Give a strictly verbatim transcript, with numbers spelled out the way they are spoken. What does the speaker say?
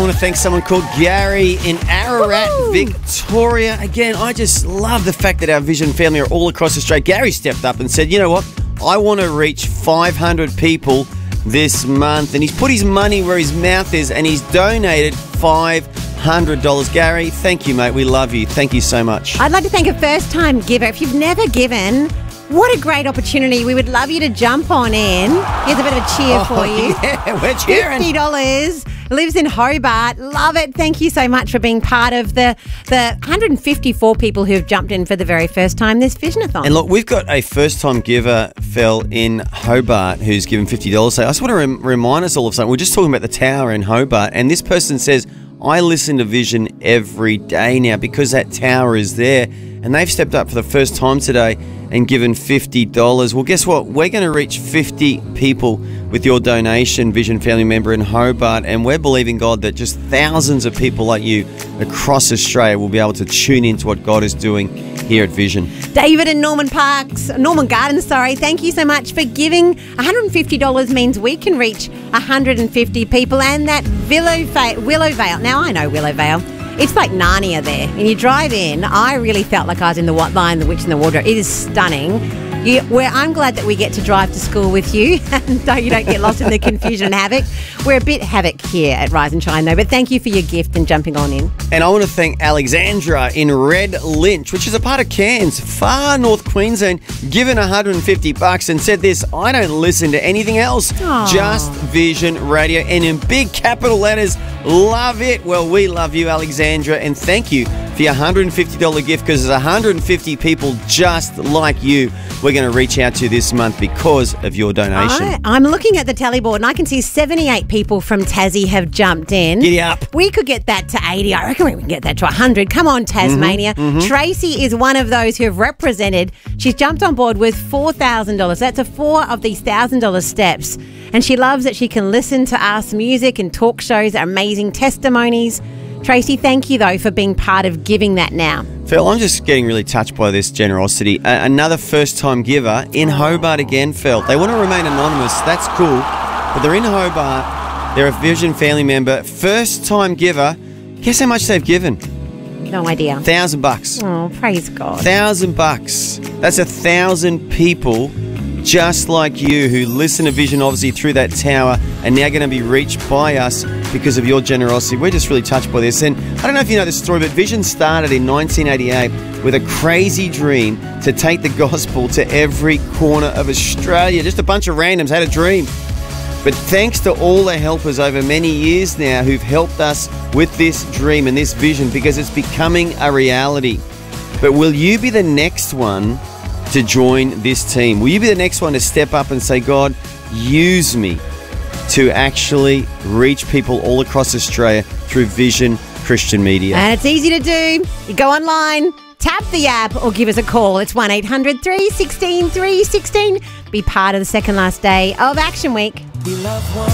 want to thank someone called Gary in Ararat, Woo-hoo! Victoria. Again, I just love the fact that our Vision family are all across Australia. Gary stepped up and said, you know what? I want to reach five hundred people this month. And he's put his money where his mouth is and he's donated five hundred dollars. Gary, thank you, mate. We love you. Thank you so much. I'd like to thank a first-time giver. If you've never given, what a great opportunity. We would love you to jump on in. Here's a bit of a cheer oh, for you. Yeah, we're cheering. fifty dollars. Lives in Hobart. Love it. Thank you so much for being part of the, the one hundred fifty-four people who have jumped in for the very first time this Visionathon. And look, we've got a first-time giver, Phil, in Hobart who's given fifty dollars. So I just want to rem- remind us all of something. We're just talking about the tower in Hobart, and this person says, I listen to Vision every day now because that tower is there. And they've stepped up for the first time today and given fifty dollars. Well, guess what? We're going to reach fifty people with your donation, Vision family member in Hobart. And we're believing, God, that just thousands of people like you across Australia will be able to tune into what God is doing here at Vision. David and Norman Parks, Norman Gardens, sorry, thank you so much for giving. one hundred fifty dollars means we can reach one hundred fifty people. And that Willowvale, Willowvale, now I know Willowvale, it's like Narnia there. And you drive in, I really felt like I was in the What Lion, the Witch and the Wardrobe. It is stunning. You, where I'm glad that we get to drive to school with you and so you don't get lost in the confusion and havoc. We're a bit havoc here at Rise and Shine though, but thank you for your gift and jumping on in. And I want to thank Alexandra in Red Lynch, which is a part of Cairns, far north Queensland, given one hundred fifty bucks and said this, I don't listen to anything else, Aww. just Vision Radio. And in big capital letters, love it. Well, we love you, Alexandra, and thank you for your one hundred fifty dollars gift because there's one hundred fifty people just like you we're going to reach out to this month because of your donation. I, I'm looking at the tally board and I can see seventy-eight people from Tassie have jumped in. Giddy up. We could get that to eighty. I reckon we can get that to one hundred. Come on, Tasmania. Mm-hmm, mm-hmm. Tracy is one of those who have represented. She's jumped on board with four thousand dollars. That's a four of these one thousand dollars steps. And she loves that she can listen to us, music and talk shows, amazing testimonies. Tracy, thank you, though, for being part of giving that now. Phil, I'm just getting really touched by this generosity. Uh, another first-time giver in Hobart again, Phil. They want to remain anonymous. That's cool. But they're in Hobart. They're a Vision family member. First-time giver. Guess how much they've given? No idea. Thousand bucks. Oh, praise God. Thousand bucks. That's a thousand people just like you who listen to Vision, obviously, through that tower and now going to be reached by us because of your generosity. We're just really touched by this. And I don't know if you know this story, but Vision started in nineteen eighty-eight with a crazy dream to take the gospel to every corner of Australia. Just a bunch of randoms had a dream. But thanks to all the helpers over many years now who've helped us with this dream and this vision because it's becoming a reality. But will you be the next one to join this team? Will you be the next one to step up and say, God, use me to actually reach people all across Australia through Vision Christian Media? And it's easy to do. You go online, tap the app or give us a call. It's one eight hundred three one six three one six. Be part of the second last day of Action Week. We love one.